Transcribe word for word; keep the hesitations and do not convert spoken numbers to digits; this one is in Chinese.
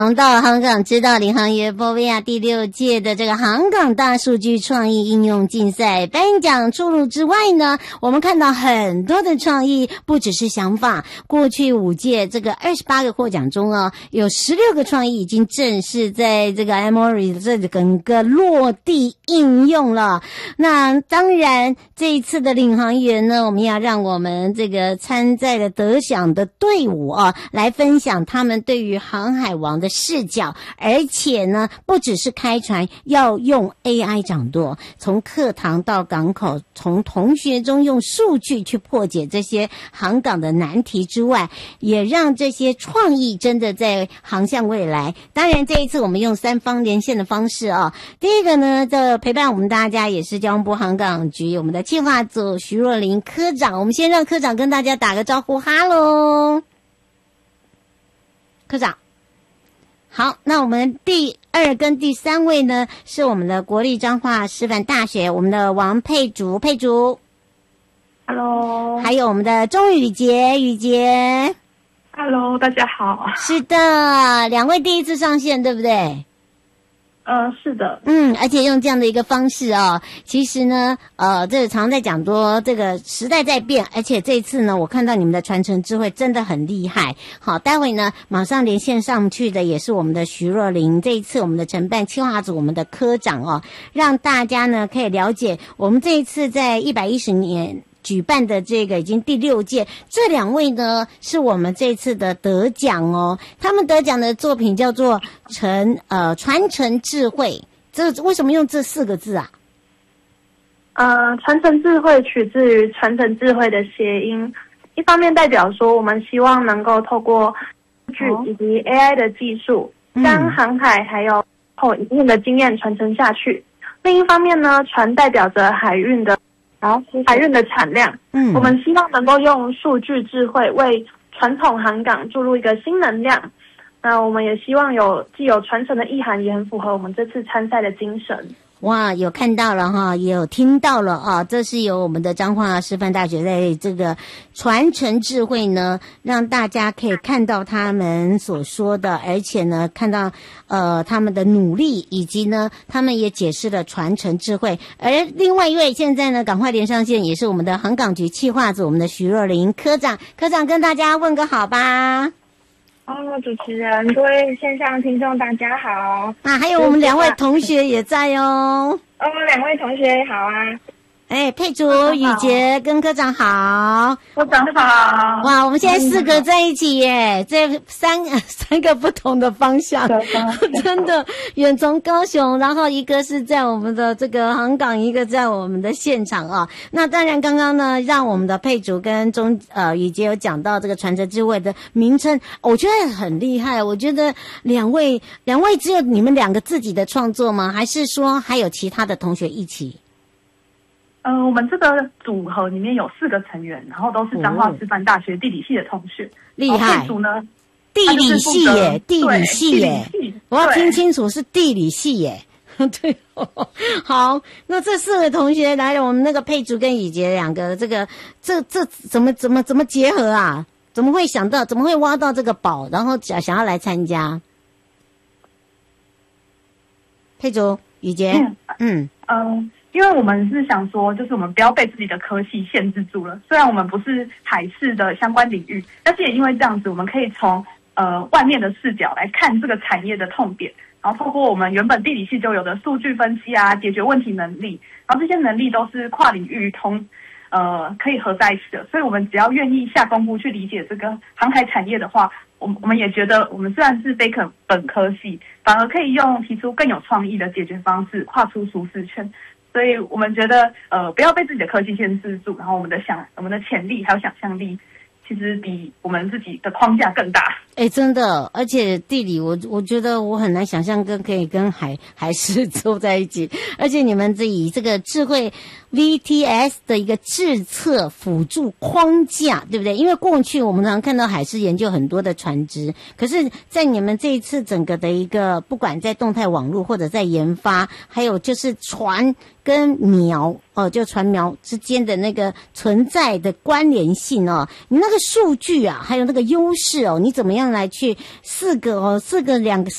到了香港知道领航员 V O V A 第六届的这个航港大数据创意应用竞赛颁奖出炉之外呢，我们看到很多的创意，不只是想法。过去五届这个二十八个获奖中啊，有十六个创意已经正式在这个 Emory 这整个落地应用了。那当然，这一次的领航员呢，我们要让我们这个参赛的得奖的队伍啊，来分享他们对于航海王的视角，而且呢，不只是开船，要用 A I 掌舵，从课堂到港口，从同学中用数据去破解这些航港的难题之外，也让这些创意真的在航向未来。当然，这一次我们用三方连线的方式啊，第一个呢，这陪伴我们大家也是交通部航港局我们的企划组徐若琳科长，我们先让科长跟大家打个招呼，哈喽，科长。好，那我们第二跟第三位呢，是我们的国立彰化师范大学我们的王佩竹佩竹 ，Hello， 还有我们的钟宇杰宇杰 ，Hello， 大家好。 是的，两位第一次上线，对不对？ 呃，是的， 嗯，而且用这样的一个方式哦，其实呢，呃，这个常在讲说这个时代在变，而且这一次呢，我看到你们的传承智慧真的很厉害。好，待会呢，马上连线上去的也是我们的徐若琳，这一次我们的承办企划组我们的科长哦，让大家呢可以了解我们这一次在一百一十年举办的这个已经第六届，这两位呢是我们这次的得奖哦。他们得奖的作品叫做承呃传承智慧，这为什么用这四个字啊？ 呃，传承智慧取自于传承智慧的谐音，一方面代表说我们希望能够透过数据以及 A I 的技术，将航海还有后营运的经验传承下去。另一方面呢，船代表着海运的。好，海运的产量，嗯，我们希望能够用数据智慧为传统航港注入一个新能量。那我们也希望有既有传承的意涵，也很符合我们这次参赛的精神。 哇，有看到了哈，也有听到了啊，这是由我们的彰化师范大学在这个传承智慧呢，让大家可以看到他们所说的，而且呢，看到呃他们的努力，以及呢，他们也解释了传承智慧。而另外一位现在呢，赶快连上线，也是我们的航港局企划组我们的徐若琳科长，科长跟大家问个好吧。 哦，主持人，各位线上听众，大家好！ 啊，还有我们两位同学也在哦。 哦，两位同学好啊！ 哎，佩竹、宇杰跟科长好， 科长好。 哇，我们现在四个在一起耶，这三三个不同的方向，真的远从高雄，然后一个是在我们的这个航港，一个在我们的现场啊。那当然，刚刚呢，让我们的佩竹跟钟呃宇杰有讲到这个传承智慧的名称，我觉得很厉害。我觉得两位两位只有你们两个自己的创作吗？还是说还有其他的同学一起？ 呃，我们这个组合里面有四个成员，然后都是彰化师范大学地理系的同学。 厉害！ 组呢， 地理系耶，地理系耶，我要听清楚是地理系耶。对、哦，好，那这四位同学来了，我们那个佩竹跟宇杰两个，这个这这怎么怎么怎么结合啊？怎么会想到，怎么会挖到这个宝，然后想想要来参加？佩竹、宇杰，嗯嗯。呃因为我们是想说，就是我们不要被自己的科系限制住了。虽然我们不是海事的相关领域，但是也因为这样子，我们可以从呃外面的视角来看这个产业的痛点，然后透过我们原本地理系就有的数据分析啊、解决问题能力，然后这些能力都是跨领域通呃可以合在一起的。所以我们只要愿意下功夫去理解这个航海产业的话，我我们也觉得我们虽然是非本本科系，反而可以用提出更有创意的解决方式，跨出舒适圈。所以我们觉得，呃，不要被自己的科技限制住，然后我们的想、我们的潜力还有想象力，其实比我们自己的框架更大。 哎，真的，而且地理我我觉得我很难想象跟可以跟海海事凑在一起，而且你们这以这个智慧 V T S 的一个制测辅助框架，对不对？因为过去我们常看到海事研究很多的船只，可是在你们这一次整个的一个，不管在动态网络或者在研发，还有就是船跟苗哦，就船苗之间的那个存在的关联性哦，你那个数据啊，还有那个优势哦，你怎么样样来去四个哦，四个两个